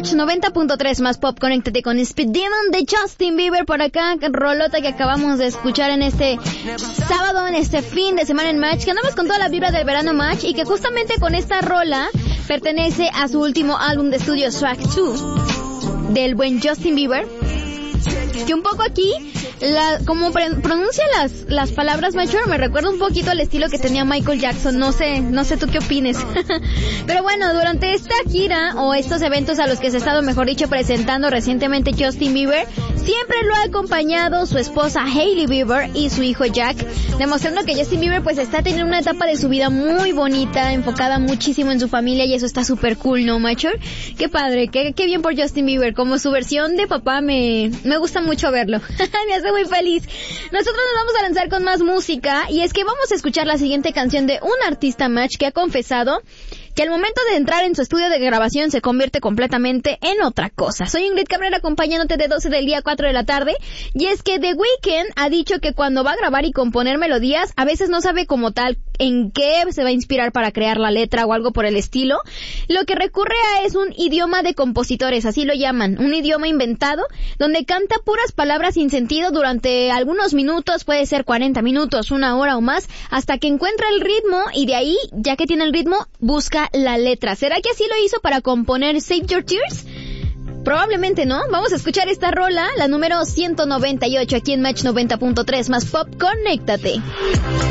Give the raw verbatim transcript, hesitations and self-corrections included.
Match noventa punto tres más pop. Conéctate con Speed Demon de Justin Bieber por acá, rolota que acabamos de escuchar en este sábado, en este fin de semana en Match, que andamos con toda la vibra del verano Match, y que justamente con esta rola pertenece a su último álbum de estudio Swag dos del buen Justin Bieber, que un poco aquí la, como pre- pronuncia las las palabras, Macho, me recuerda un poquito al estilo que tenía Michael Jackson. No sé, no sé tú qué opines. Pero bueno, durante esta gira o estos eventos a los que se ha estado, mejor dicho, presentando recientemente Justin Bieber, siempre lo ha acompañado su esposa Hailey Bieber y su hijo Jack, demostrando que Justin Bieber pues está teniendo una etapa de su vida muy bonita, enfocada muchísimo en su familia, y eso está súper cool, ¿no, Macho? Qué padre, qué, qué bien por Justin Bieber. Como su versión de papá me, me gusta mucho verlo. Me hace muy feliz. Nosotros nos vamos a lanzar con más música, y es que vamos a escuchar la siguiente canción de un artista, Match, que ha confesado que al momento de entrar en su estudio de grabación se convierte completamente en otra cosa. Soy Ingrid Cabrera, acompañándote de doce del día a cuatro de la tarde, y es que The Weeknd ha dicho que cuando va a grabar y componer melodías, a veces no sabe como tal en qué se va a inspirar para crear la letra o algo por el estilo. Lo que recurre a es un idioma de compositores, así lo llaman, un idioma inventado, donde canta puras palabras sin sentido durante algunos minutos, puede ser cuarenta minutos, una hora o más, hasta que encuentra el ritmo, y de ahí, ya que tiene el ritmo, busca la letra. ¿Será que así lo hizo para componer Save Your Tears? Probablemente no. Vamos a escuchar esta rola, la número ciento noventa y ocho, aquí en Match noventa punto tres más pop. Conéctate.